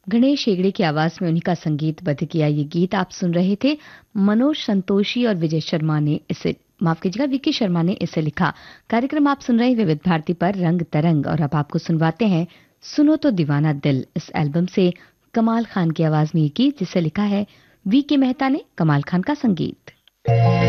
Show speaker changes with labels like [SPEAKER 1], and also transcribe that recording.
[SPEAKER 1] गणेश हेगड़े की आवाज में उन्हीं का संगीतबद्ध किया ये गीत आप सुन रहे थे। मनोज संतोषी और विजय शर्मा ने इसे माफ कीजिएगा विकी शर्मा ने इसे लिखा। कार्यक्रम आप सुन रहे हैं विविध भारती पर रंग तरंग, और अब आपको सुनवाते हैं सुनो तो दीवाना दिल, इस एल्बम से कमाल खान की आवाज में ये गीत जिसे लिखा है वी के मेहता ने, कमाल खान का संगीत।